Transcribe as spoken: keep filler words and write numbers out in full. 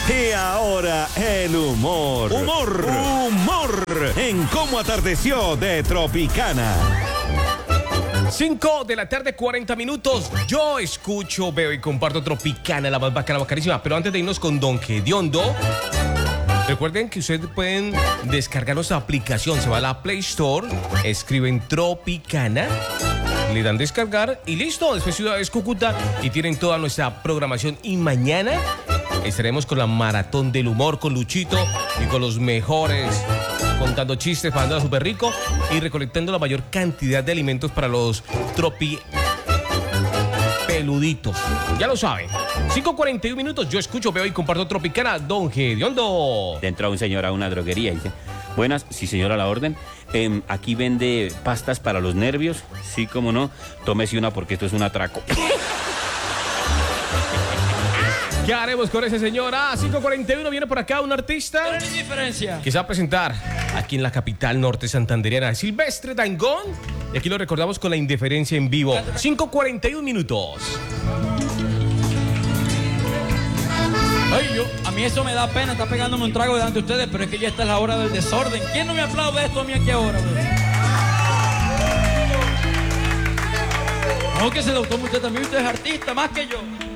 Y ahora el humor. Humor. Humor. En Cómo Atardeció de Tropicana. cinco de la tarde, cuarenta minutos. Yo escucho, veo y comparto Tropicana, la más bacana, bacanísima. Pero antes de irnos con Don Gediondo, recuerden que ustedes pueden descargar nuestra aplicación. Se va a la Play Store, escriben Tropicana, le dan descargar y listo. Después Ciudad es Cúcuta y tienen toda nuestra programación. Y mañana estaremos con la Maratón del Humor con Luchito y con los mejores, contando chistes, pasándola súper rico y recolectando la mayor cantidad de alimentos para los tropi peluditos. Ya lo saben. cinco cuarenta y uno minutos. Yo escucho, veo y comparto Tropicana. Don Gediondo. Entra un señor a una droguería y dice: buenas, sí señora, la orden. Eh, aquí vende pastas para los nervios. Sí, cómo no. Tómese una porque esto es un atraco. ¿Qué haremos con ese señor? Ah, cinco cuarenta y uno, viene por acá un artista. ¿Cuál es la diferencia? Que se va a presentar aquí en la capital norte santanderiana, Silvestre Dangond. Y aquí lo recordamos con la indiferencia en vivo. cinco cuarenta y uno minutos. Ay, yo, a mí eso me da pena, está pegándome un trago delante de ustedes, pero es que ya está la hora del desorden. ¿Quién no me aplaude esto a mí aquí ahora, güey? No, que se lo tome usted también, usted es artista más que yo.